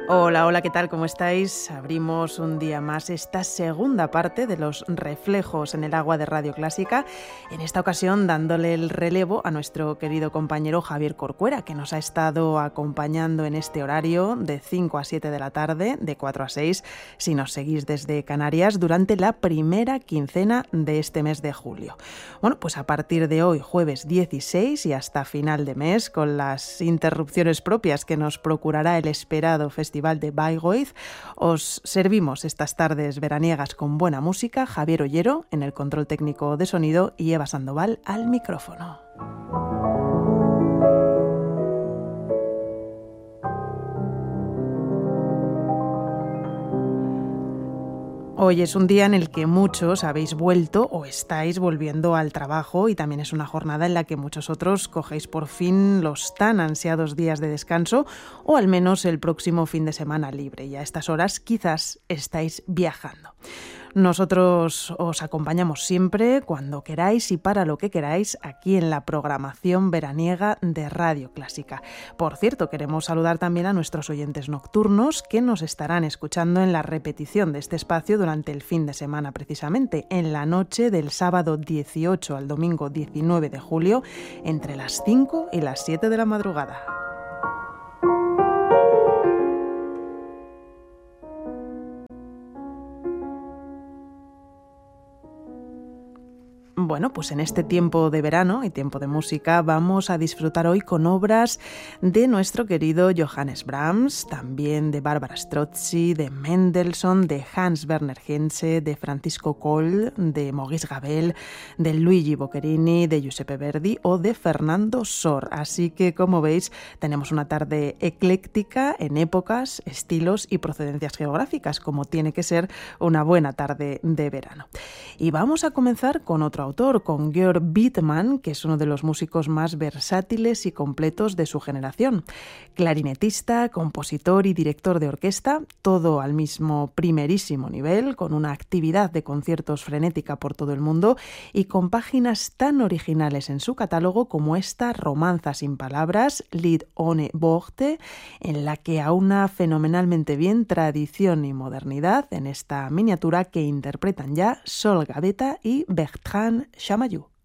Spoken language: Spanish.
Hola, hola, ¿qué tal? ¿Cómo estáis? Abrimos un día más esta segunda parte de los reflejos en el agua de Radio Clásica, en esta ocasión dándole el relevo a nuestro querido compañero Javier Corcuera, que nos ha estado acompañando en este horario de 5 a 7 de la tarde, de 4 a 6, si nos seguís desde Canarias, durante la primera quincena de este mes de julio. Bueno, pues a partir de hoy, jueves 16 y hasta final de mes, con las interrupciones propias que nos procurará el esperado Festival de Bayreuth, os servimos estas tardes veraniegas con buena música. Javier Ollero en el control técnico de sonido y Eva Sandoval al micrófono. Hoy es un día en el que muchos habéis vuelto o estáis volviendo al trabajo y también es una jornada en la que muchos otros cogéis por fin los tan ansiados días de descanso o al menos el próximo fin de semana libre, y a estas horas quizás estáis viajando. Nosotros os acompañamos siempre, cuando queráis y para lo que queráis, aquí en la programación veraniega de Radio Clásica. Por cierto, queremos saludar también a nuestros oyentes nocturnos que nos estarán escuchando en la repetición de este espacio durante el fin de semana, precisamente en la noche del sábado 18 al domingo 19 de julio, entre las 5 y las 7 de la madrugada. Bueno, pues en este tiempo de verano y tiempo de música vamos a disfrutar hoy con obras de nuestro querido Johannes Brahms, también de Barbara Strozzi, de Mendelssohn, de Hans Werner Henze, de Francisco Coll, de Maurice Ravel, de Luigi Boccherini, de Giuseppe Verdi o de Fernando Sor. Así que, como veis, tenemos una tarde ecléctica en épocas, estilos y procedencias geográficas, como tiene que ser una buena tarde de verano. Y vamos a comenzar con otro autor, con Georg Bittmann, que es uno de los músicos más versátiles y completos de su generación. Clarinetista, compositor y director de orquesta, todo al mismo primerísimo nivel, con una actividad de conciertos frenética por todo el mundo y con páginas tan originales en su catálogo como esta Romanza sin palabras, Lied ohne Worte, en la que aúna fenomenalmente bien tradición y modernidad en esta miniatura que interpretan ya Sol Gavetta y Bertrand Chamayou.